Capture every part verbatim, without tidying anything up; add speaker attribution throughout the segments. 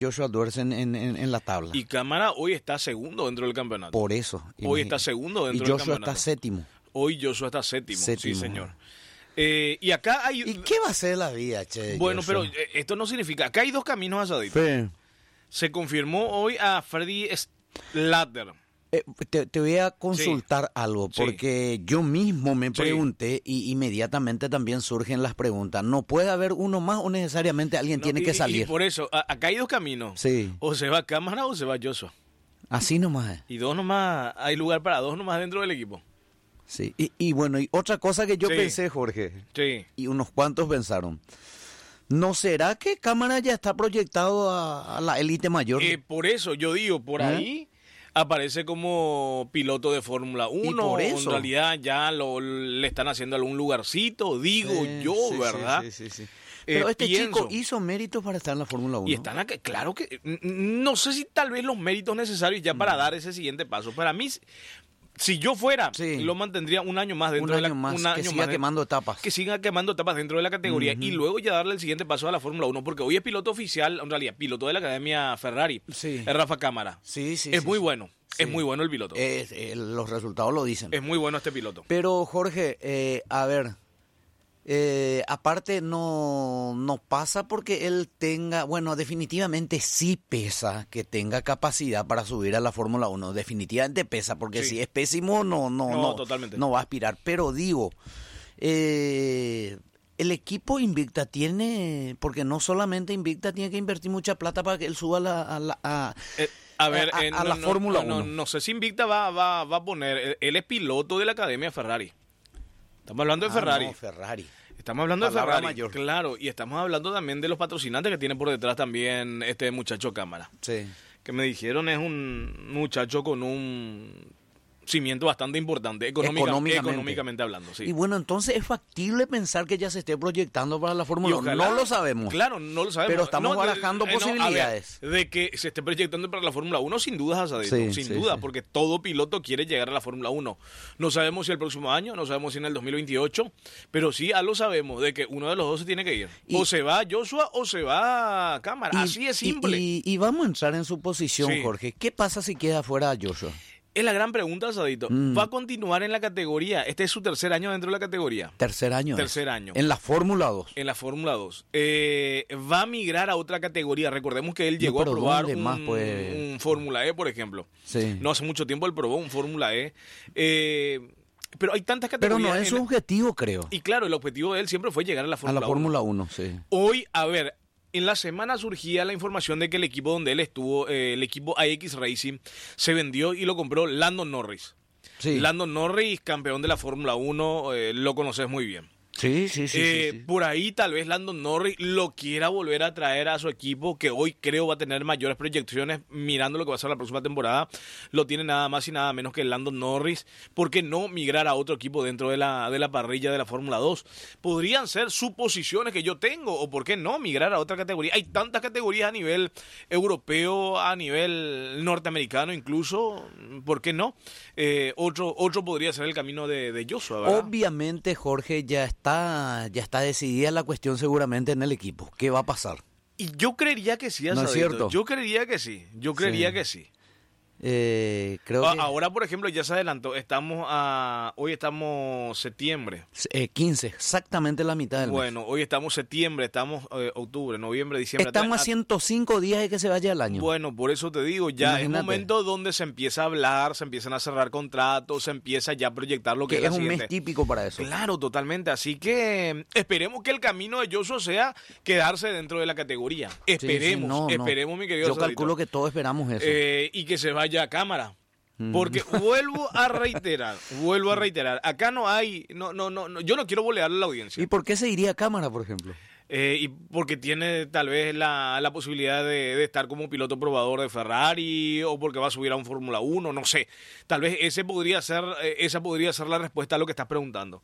Speaker 1: Joshua Duerce en, en, en, en la tabla.
Speaker 2: Y Cámara hoy está segundo dentro del campeonato.
Speaker 1: Por eso.
Speaker 2: Hoy
Speaker 1: imagínate.
Speaker 2: está segundo dentro
Speaker 1: y
Speaker 2: del
Speaker 1: Joshua
Speaker 2: campeonato.
Speaker 1: está séptimo.
Speaker 2: Hoy Joshua está séptimo.
Speaker 1: Séptimo.
Speaker 2: Sí, señor. Eh, y acá hay...
Speaker 1: ¿Y qué va a ser la vida, che?
Speaker 2: Bueno,
Speaker 1: Joshua?
Speaker 2: pero eh, esto no significa... Acá hay dos caminos asaditos.
Speaker 1: Sí.
Speaker 2: Se confirmó hoy a Freddy Slater.
Speaker 1: Eh, te, te voy a consultar sí. algo, porque sí. yo mismo me pregunté sí. y inmediatamente también surgen las preguntas. ¿No puede haber uno más o necesariamente alguien no, tiene
Speaker 2: y,
Speaker 1: que salir?
Speaker 2: Y por eso, a, acá hay dos caminos.
Speaker 1: Sí.
Speaker 2: O se va Cámara o se va Joshua.
Speaker 1: Así nomás es.
Speaker 2: Y dos nomás, hay lugar para dos nomás dentro del equipo.
Speaker 1: Sí, y, y bueno, y otra cosa que yo
Speaker 2: sí.
Speaker 1: pensé, Jorge,
Speaker 2: sí.
Speaker 1: y unos cuantos pensaron, ¿no será que Cámara ya está proyectado a, a la élite mayor?
Speaker 2: Eh, por eso, yo digo, por ¿Eh? ahí aparece como piloto de Fórmula uno,
Speaker 1: por eso?
Speaker 2: En realidad ya lo, le están haciendo algún lugarcito, digo
Speaker 1: sí,
Speaker 2: yo,
Speaker 1: sí,
Speaker 2: ¿verdad?
Speaker 1: Sí, sí, sí, sí. Pero
Speaker 2: eh,
Speaker 1: este
Speaker 2: pienso,
Speaker 1: chico hizo méritos para estar en la Fórmula uno.
Speaker 2: Y están acá, claro que, no sé si tal vez los méritos necesarios ya para mm. dar ese siguiente paso. Para mí, si yo fuera, sí. lo mantendría un año más dentro
Speaker 1: un año
Speaker 2: de la
Speaker 1: más,
Speaker 2: un año
Speaker 1: que siga
Speaker 2: más
Speaker 1: quemando etapas.
Speaker 2: Que siga quemando etapas dentro de la categoría uh-huh. y luego ya darle el siguiente paso a la Fórmula uno, porque hoy es piloto oficial, en realidad, piloto de la Academia Ferrari,
Speaker 1: sí.
Speaker 2: es Rafa Cámara.
Speaker 1: Sí, sí,
Speaker 2: es
Speaker 1: sí,
Speaker 2: muy
Speaker 1: sí.
Speaker 2: bueno,
Speaker 1: sí.
Speaker 2: es muy bueno el piloto.
Speaker 1: Es, eh, los resultados lo dicen.
Speaker 2: Es muy bueno este piloto.
Speaker 1: Pero Jorge, eh, a ver, eh, aparte no, no pasa porque él tenga, bueno, definitivamente sí pesa que tenga capacidad para subir a la Fórmula uno, definitivamente pesa, porque sí. si es pésimo no, no,
Speaker 2: no,
Speaker 1: no,
Speaker 2: totalmente.
Speaker 1: no va a aspirar, pero digo, eh, el equipo Invicta tiene, porque no solamente Invicta tiene que invertir mucha plata para que él suba a la... A la a,
Speaker 2: eh. A ver,
Speaker 1: a,
Speaker 2: eh,
Speaker 1: a
Speaker 2: no,
Speaker 1: la
Speaker 2: no,
Speaker 1: Fórmula
Speaker 2: no,
Speaker 1: uno.
Speaker 2: No, no sé si Invicta va, va, va a poner, él, él es piloto de la Academia Ferrari. Estamos hablando de
Speaker 1: ah,
Speaker 2: Ferrari.
Speaker 1: No, Ferrari.
Speaker 2: Estamos hablando
Speaker 1: Palabra
Speaker 2: de Ferrari,
Speaker 1: mayor.
Speaker 2: Claro, y estamos hablando también de los patrocinantes que tiene por detrás también este muchacho Cámara.
Speaker 1: Sí.
Speaker 2: Que me dijeron es un muchacho con un cimiento bastante importante, económica,
Speaker 1: económicamente.
Speaker 2: económicamente hablando. Sí.
Speaker 1: Y bueno, entonces es factible pensar que ya se esté proyectando para la Fórmula uno. No lo sabemos.
Speaker 2: Claro, no lo sabemos.
Speaker 1: Pero estamos
Speaker 2: no,
Speaker 1: barajando
Speaker 2: eh,
Speaker 1: posibilidades.
Speaker 2: No, ver, de que se esté proyectando para la Fórmula uno, sin duda, Asadito,
Speaker 1: sí,
Speaker 2: sin
Speaker 1: sí,
Speaker 2: duda,
Speaker 1: sí.
Speaker 2: porque todo piloto quiere llegar a la Fórmula uno. No sabemos si el próximo año, no sabemos si en el dos mil veintiocho, pero sí algo sabemos de que uno de los dos se tiene que ir. Y, o se va Joshua o se va Cámara.
Speaker 1: Y,
Speaker 2: Así es simple.
Speaker 1: Y, y, y vamos a entrar en su posición, sí. Jorge. ¿Qué pasa si queda fuera Joshua?
Speaker 2: Es la gran pregunta, Asadito. Mm. ¿Va a continuar en la categoría? Este es su tercer año dentro de la categoría.
Speaker 1: Tercer año.
Speaker 2: Tercer
Speaker 1: es.
Speaker 2: año.
Speaker 1: En la Fórmula dos.
Speaker 2: En la Fórmula dos. Eh, va a migrar a otra categoría. Recordemos que él llegó no, a probar un,
Speaker 1: más, pues...
Speaker 2: un Fórmula E, por ejemplo.
Speaker 1: Sí.
Speaker 2: No hace mucho tiempo él probó un Fórmula E. Eh, pero hay tantas categorías.
Speaker 1: Pero no es su objetivo, creo.
Speaker 2: Y claro, el objetivo de él siempre fue llegar a la Fórmula uno.
Speaker 1: A la Fórmula uno, sí.
Speaker 2: Hoy, a ver... En la semana surgía la información de que el equipo donde él estuvo, eh, el equipo A X Racing, se vendió y lo compró Landon Norris.
Speaker 1: Sí.
Speaker 2: Landon Norris, campeón de la Fórmula uno, eh, lo conoces muy bien.
Speaker 1: Sí, sí, sí,
Speaker 2: eh,
Speaker 1: sí, sí.
Speaker 2: Por ahí tal vez Landon Norris lo quiera volver a traer a su equipo, que hoy creo va a tener mayores proyecciones mirando lo que va a ser la próxima temporada. Lo tiene nada más y nada menos que Landon Norris. ¿Por qué no migrar a otro equipo dentro de la, de la parrilla de la Fórmula dos? Podrían ser suposiciones que yo tengo, o por qué no migrar a otra categoría. Hay tantas categorías a nivel europeo, a nivel norteamericano incluso. ¿Por qué no? Eh, otro, otro podría ser el camino de, de Joshua, ¿verdad?
Speaker 1: Obviamente, Jorge, ya está Está, ya está decidida la cuestión seguramente en el equipo. ¿Qué va a pasar?
Speaker 2: Y yo creería que sí,
Speaker 1: ¿No es cierto?
Speaker 2: Yo creería que sí. Yo creería sí. que sí.
Speaker 1: Eh, creo
Speaker 2: ah,
Speaker 1: que...
Speaker 2: Ahora, por ejemplo, ya se adelantó. Estamos a... Hoy estamos septiembre.
Speaker 1: Eh, quince, exactamente la mitad del
Speaker 2: bueno,
Speaker 1: mes.
Speaker 2: hoy estamos septiembre, estamos eh, octubre, noviembre, diciembre.
Speaker 1: Estamos a ciento cinco días de que se vaya el año.
Speaker 2: Bueno, por eso te digo, ya
Speaker 1: Imagínate.
Speaker 2: es momento donde se empieza a hablar, se empiezan a cerrar contratos, se empieza ya a proyectar lo que,
Speaker 1: que
Speaker 2: es,
Speaker 1: es un
Speaker 2: siguiente.
Speaker 1: mes típico para eso.
Speaker 2: Claro, totalmente. Así que esperemos que el camino de Joshua sea quedarse dentro de la categoría. Esperemos,
Speaker 1: sí, sí, no,
Speaker 2: esperemos,
Speaker 1: no.
Speaker 2: mi querido
Speaker 1: Yo
Speaker 2: Sadito.
Speaker 1: calculo que todos esperamos eso.
Speaker 2: Eh, y que se vaya a Cámara. Porque vuelvo a reiterar, vuelvo a reiterar, acá no hay, no, no, no, yo no quiero bolearle a la audiencia.
Speaker 1: ¿Y por qué se iría a Cámara, por ejemplo?
Speaker 2: Eh, y porque tiene tal vez la, la posibilidad de, de estar como piloto probador de Ferrari, o porque va a subir a un Fórmula uno, no sé. Tal vez ese podría ser, esa podría ser la respuesta a lo que estás preguntando.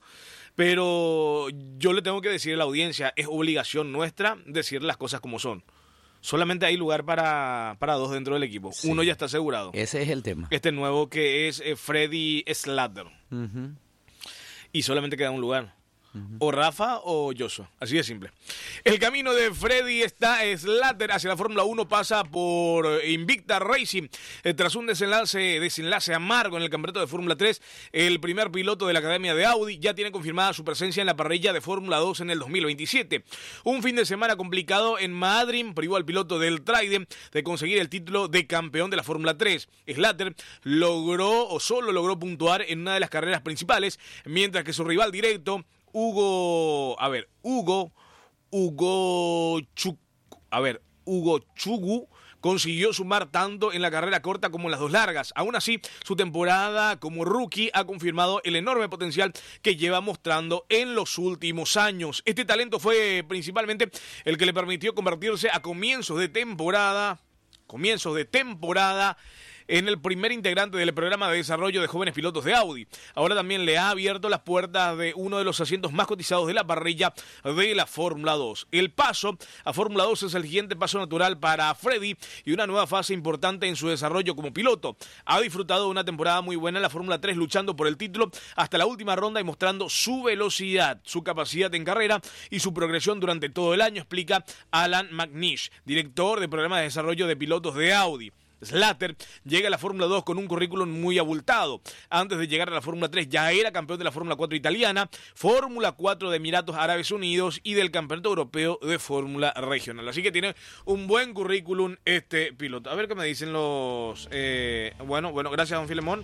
Speaker 2: Pero yo le tengo que decir a la audiencia, es obligación nuestra decir las cosas como son. Solamente hay lugar para, para dos dentro del equipo. Sí. Uno ya está asegurado.
Speaker 1: Ese es el tema.
Speaker 2: Este nuevo que es eh, Freddy Slater.
Speaker 1: Uh-huh.
Speaker 2: Y solamente queda un lugar.
Speaker 1: Uh-huh.
Speaker 2: O Rafa o Joshua, así de simple. El camino de Freddy está Slater hacia la Fórmula uno, pasa por Invicta Racing. Eh, tras un desenlace, desenlace amargo en el campeonato de Fórmula tres, el primer piloto de la Academia de Audi ya tiene confirmada su presencia en la parrilla de Fórmula dos en el dos mil veintisiete. Un fin de semana complicado en Madrid privó al piloto del Trident de conseguir el título de campeón de la Fórmula tres. Slater logró o solo logró puntuar en una de las carreras principales, mientras que su rival directo Hugo, a ver, Hugo, Hugo Chu, a ver, Hugo Chugu consiguió sumar tanto en la carrera corta como en las dos largas. Aún así, su temporada como rookie ha confirmado el enorme potencial que lleva mostrando en los últimos años. Este talento fue principalmente el que le permitió convertirse a comienzos de temporada, comienzos de temporada, en el primer integrante del programa de desarrollo de jóvenes pilotos de Audi. Ahora también le ha abierto las puertas de uno de los asientos más cotizados de la parrilla de la Fórmula dos. El paso a Fórmula dos es el siguiente paso natural para Freddy y una nueva fase importante en su desarrollo como piloto. Ha disfrutado de una temporada muy buena en la Fórmula tres, luchando por el título hasta la última ronda y mostrando su velocidad, su capacidad en carrera y su progresión durante todo el año, explica Alan McNish, director del programa de desarrollo de pilotos de Audi. Slater llega a la Fórmula dos con un currículum muy abultado. Antes de llegar a la Fórmula tres ya era campeón de la Fórmula cuatro italiana, Fórmula cuatro de Emiratos Árabes Unidos y del Campeonato Europeo de Fórmula Regional. Así que tiene un buen currículum este piloto. A ver qué me dicen los... Eh, bueno, bueno, gracias, don Filemón.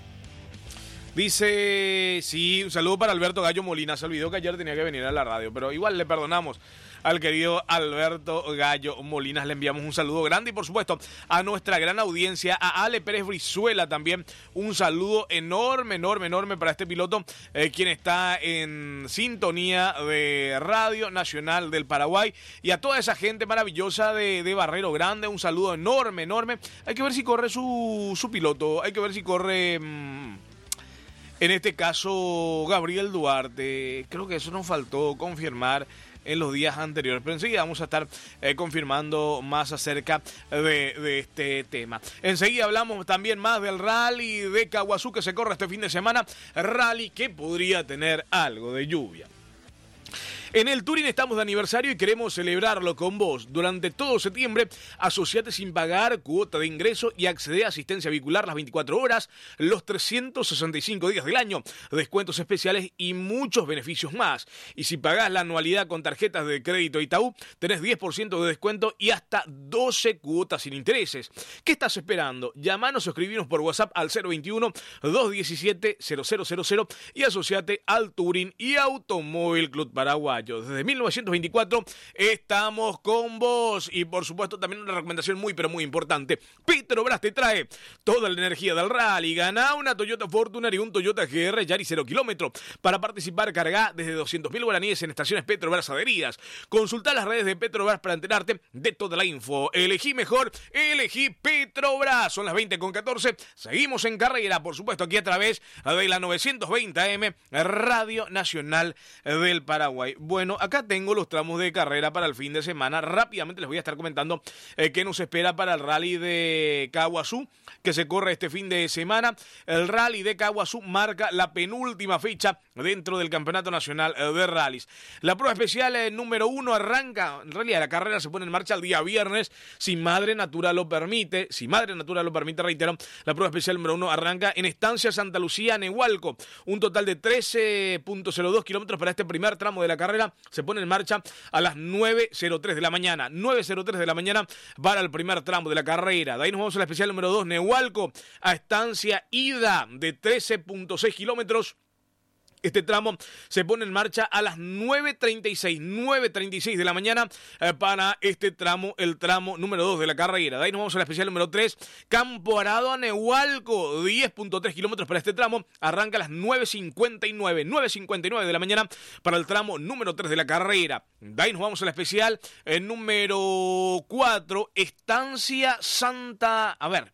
Speaker 2: Dice, sí, un saludo para Alberto Gallo Molina. Se olvidó que ayer tenía que venir a la radio, pero igual le perdonamos al querido Alberto Gallo Molinas. Le enviamos un saludo grande y, por supuesto, a nuestra gran audiencia, a Ale Pérez Brizuela también. Un saludo enorme, enorme, enorme para este piloto, eh, quien está en sintonía de Radio Nacional del Paraguay. Y a toda esa gente maravillosa de, de Barrero Grande, un saludo enorme, enorme. Hay que ver si corre su, su piloto, hay que ver si corre... Mmm, en este caso, Gabriel Duarte. Creo que eso nos faltó confirmar en los días anteriores, pero enseguida vamos a estar eh, confirmando más acerca de, de este tema. Enseguida hablamos también más del rally de Caaguazú que se corre este fin de semana, rally que podría tener algo de lluvia. En el Touring estamos de aniversario y queremos celebrarlo con vos. Durante todo septiembre, asociate sin pagar cuota de ingreso y accede a asistencia vehicular las veinticuatro horas, los trescientos sesenta y cinco días del año, descuentos especiales y muchos beneficios más. Y si pagás la anualidad con tarjetas de crédito Itaú, tenés diez por ciento de descuento y hasta doce cuotas sin intereses. ¿Qué estás esperando? Llamanos o escribinos por WhatsApp al cero veintiuno, doscientos diecisiete, cero cero cero cero y asociate al Touring y Automóvil Club Paraguayo. Desde mil novecientos veinticuatro estamos con vos y por supuesto también una recomendación muy pero muy importante. Petrobras te trae toda la energía del rally. Gana una Toyota Fortuner y un Toyota G R Yaris cero kilómetro. Para participar carga desde doscientos mil guaraníes en estaciones Petrobras adheridas. Consulta las redes de Petrobras para enterarte de toda la info. Elegí mejor, elegí Petrobras. Son las veinte con catorce. Seguimos en carrera, por supuesto, aquí a través de la novecientos veinte A M Radio Nacional del Paraguay. Bueno, acá tengo los tramos de carrera para el fin de semana. Rápidamente les voy a estar comentando eh, qué nos espera para el rally de Caaguazú, que se corre este fin de semana. El rally de Caaguazú marca la penúltima fecha dentro del Campeonato Nacional de Rallys. La prueba especial eh, número uno arranca, en realidad la carrera se pone en marcha el día viernes, si Madre Natura lo permite, si Madre Natura lo permite, reitero, la prueba especial número uno arranca en Estancia Santa Lucía, Nehualco. Un total de trece punto cero dos kilómetros para este primer tramo de la carrera. Se pone en marcha a las nueve cero tres de la mañana. nueve cero tres de la mañana para el primer tramo de la carrera. De ahí nos vamos a la especial número dos, Nehualco, a Estancia Ida, de trece punto seis kilómetros. Este tramo se pone en marcha a las nueve treinta y seis de la mañana eh, para este tramo, el tramo número dos de la carrera. De ahí nos vamos a la especial número tres, Campo Arado a Nehualco, diez punto tres kilómetros para este tramo. Arranca a las nueve cincuenta y nueve de la mañana para el tramo número tres de la carrera. De ahí nos vamos a la especial eh, número cuatro, Estancia Santa... A ver...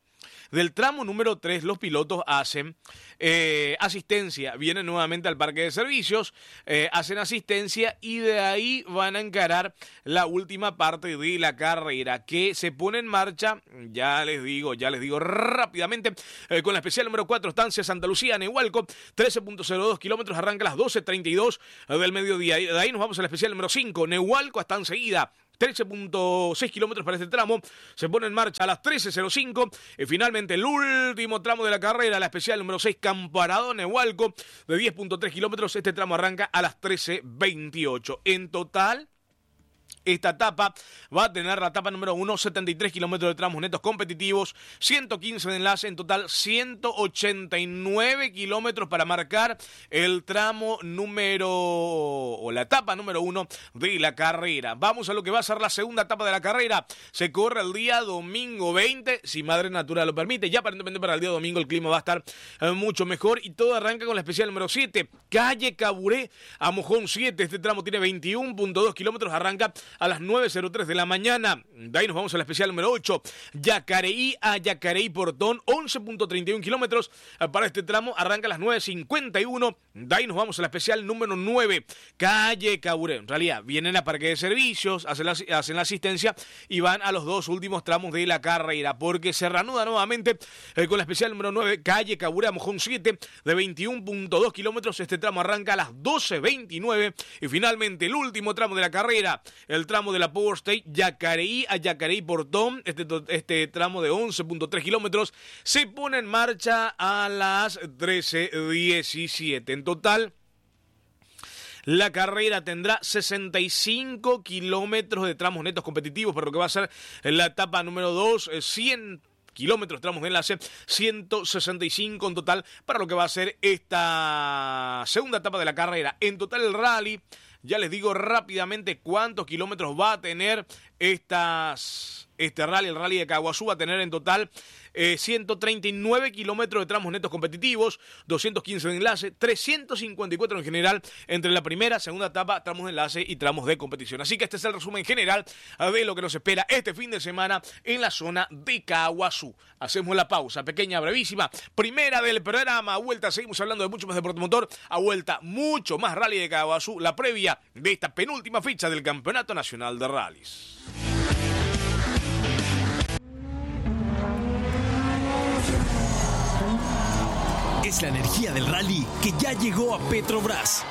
Speaker 2: Del tramo número tres, los pilotos hacen eh, asistencia, vienen nuevamente al parque de servicios, eh, hacen asistencia y de ahí van a encarar la última parte de la carrera que se pone en marcha, ya les digo, ya les digo rápidamente, eh, con la especial número cuatro, estancia Santa Lucía, Nehualco, trece punto cero dos kilómetros, arranca a las doce treinta y dos del mediodía. De ahí nos vamos a la especial número cinco, Nehualco hasta enseguida. trece punto seis kilómetros para este tramo, se pone en marcha a las trece cero cinco y finalmente el último tramo de la carrera, la especial número seis, Camparado, Nehualco, de diez punto tres kilómetros, este tramo arranca a las trece veintiocho. En total, esta etapa va a tener la etapa número uno, setenta y tres kilómetros de tramos netos competitivos, ciento quince de enlace, en total ciento ochenta y nueve kilómetros para marcar el tramo número, o la etapa número uno de la carrera. Vamos a lo que va a ser la segunda etapa de la carrera. Se corre el día domingo veinte, si Madre Natura lo permite. Ya aparentemente para el día domingo el clima va a estar eh, mucho mejor y todo arranca con la especial número siete, calle Caburé a Mojón siete. Este tramo tiene veintiuno punto dos kilómetros, arranca a las nueve cero tres de la mañana. De ahí nos vamos a la especial número ocho, Yacareí a Yacareí Portón, once punto treinta y uno kilómetros. Para este tramo arranca a las nueve cincuenta y uno. De ahí nos vamos a la especial número nueve, calle Caburé. En realidad vienen a parque de servicios, hacen la, hacen la asistencia y van a los dos últimos tramos de la carrera, porque se reanuda nuevamente eh, con la especial número nueve, calle Caburé a Mojón siete, de veintiuno punto dos kilómetros. Este tramo arranca a las doce veintinueve y finalmente el último tramo de la carrera, el tramo de la Power State, Yacareí a Yacareí Portón, este, este tramo de once punto tres kilómetros, se pone en marcha a las trece diecisiete. En total, la carrera tendrá sesenta y cinco kilómetros de tramos netos competitivos, por lo que va a ser la etapa número dos, cien kilómetros, tramos de enlace, ciento sesenta y cinco en total para lo que va a ser esta segunda etapa de la carrera. En total el rally, ya les digo rápidamente cuántos kilómetros va a tener estas, este rally, el rally de Caguazú va a tener en total eh, ciento treinta y nueve kilómetros de tramos netos competitivos, doscientos quince de enlace, trescientos cincuenta y cuatro en general entre la primera, segunda etapa, tramos de enlace y tramos de competición. Así que este es el resumen general de lo que nos espera este fin de semana en la zona de Caguazú. Hacemos la pausa, pequeña, brevísima, primera del programa. A vuelta seguimos hablando de mucho más deporte motor, a vuelta mucho más rally de Caguazú, la previa de esta penúltima fecha del Campeonato Nacional de Rallys.
Speaker 3: Es la energía del rally que ya llegó a Petrobras.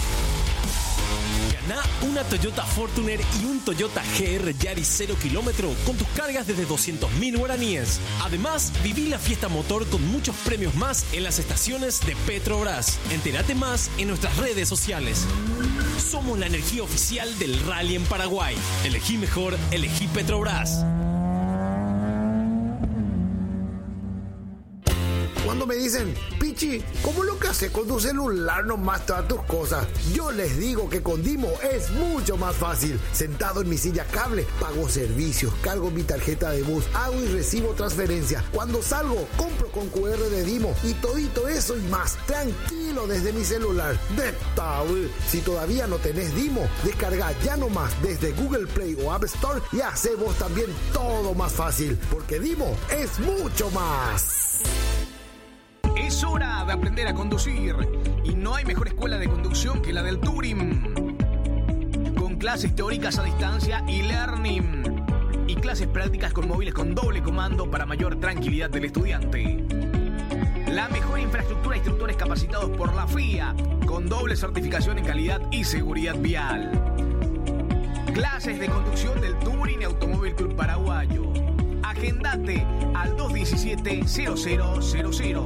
Speaker 3: Gana una Toyota Fortuner y un Toyota G R Yaris cero kilómetro con tus cargas desde doscientos mil guaraníes. Además, viví la fiesta motor con muchos premios más en las estaciones de Petrobras. Entérate más en nuestras redes sociales. Somos la energía oficial del rally en Paraguay. Elegí mejor, elegí Petrobras.
Speaker 4: Cuando me dicen, Pichi, ¿cómo lo que haces con tu celular nomás todas tus cosas? Yo les digo que con Dimo es mucho más fácil. Sentado en mi silla cable, pago servicios, cargo mi tarjeta de bus, hago y recibo transferencia. Cuando salgo, compro con cu erre de Dimo y todito eso y más. Tranquilo desde mi celular. De tabú. Si todavía no tenés Dimo, descarga ya nomás desde Google Play o App Store y hace vos también todo más fácil. Porque Dimo es mucho más.
Speaker 5: Es hora de aprender a conducir y no hay mejor escuela de conducción que la del Turing. Con clases teóricas a distancia y learning y clases prácticas con móviles con doble comando para mayor tranquilidad del estudiante. La mejor infraestructura de instructores capacitados por la F I A con doble certificación en calidad y seguridad vial. Clases de conducción del Turing Automóvil Club Paraguayo. Agendate al dos diecisiete cero cero cero cero.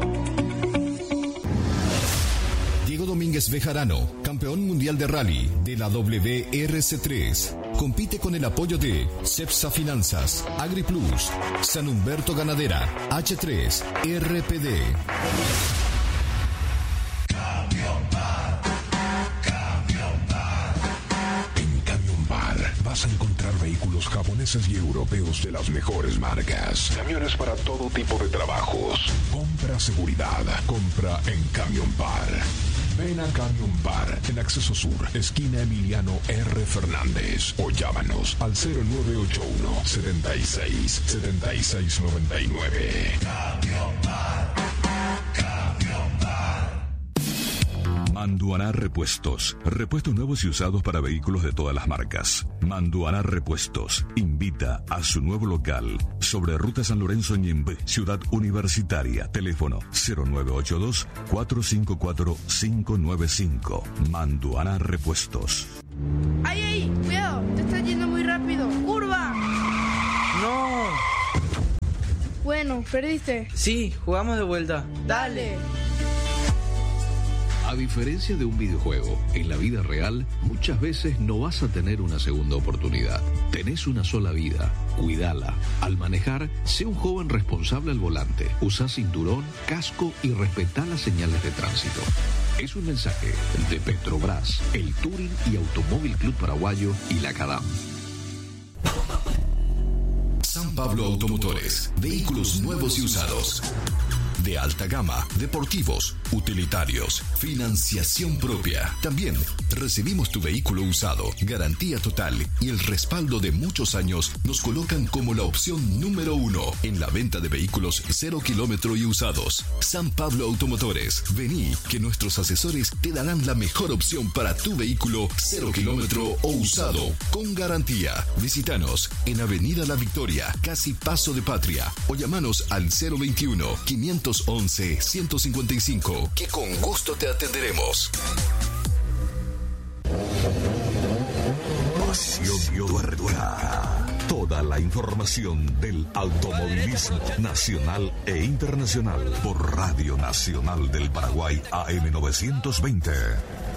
Speaker 6: Diego Domínguez Bejarano, campeón mundial de rally de la W R C tres. Compite con el apoyo de Cepsa Finanzas, AgriPlus, San Humberto Ganadera, H tres, R P D.
Speaker 7: Vas a encontrar vehículos japoneses y europeos de las mejores marcas. Camiones para todo tipo de trabajos. Compra seguridad. Compra en Camión Par. Ven a Canyon Bar, en Acceso Sur, esquina Emiliano R. Fernández. O llámanos al cero nueve ocho uno, setenta y seis, setenta y seis noventa y nueve. Canyon Bar. Canyon Bar.
Speaker 6: Manduaná Repuestos. Repuestos nuevos y usados para vehículos de todas las marcas. Manduaná Repuestos invita a su nuevo local sobre Ruta San Lorenzo Ñembe, Ciudad Universitaria. Teléfono cero nueve ocho dos, cuatro cinco cuatro, cinco nueve cinco. Manduaná Repuestos.
Speaker 8: ¡Ay, ay! ¡Cuidado! Te estás yendo muy rápido. ¡Curva!
Speaker 9: ¡No!
Speaker 8: Bueno, perdiste.
Speaker 9: Sí, jugamos de vuelta.
Speaker 8: Dale.
Speaker 10: A diferencia de un videojuego, en la vida real muchas veces no vas a tener una segunda oportunidad. Tenés una sola vida, cuídala. Al manejar, sé un joven responsable al volante. Usa cinturón, casco y respetá las señales de tránsito. Es un mensaje de Petrobras, el Touring y Automóvil Club Paraguayo y la CADAM.
Speaker 6: San Pablo Automotores. Vehículos nuevos y usados. De alta gama, deportivos, utilitarios, financiación propia. También recibimos tu vehículo usado, garantía total y el respaldo de muchos años nos colocan como la opción número uno en la venta de vehículos cero kilómetro y usados. San Pablo Automotores. Vení, que nuestros asesores te darán la mejor opción para tu vehículo cero kilómetro o usado, con garantía. Visítanos en Avenida La Victoria, casi Paso de Patria, o llamanos al cero veintiuno, quinientos once, ciento cincuenta y cinco, que con gusto te atenderemos. Pasión Tuerca. Toda la información del automovilismo nacional e internacional por Radio Nacional del Paraguay A M novecientos veinte.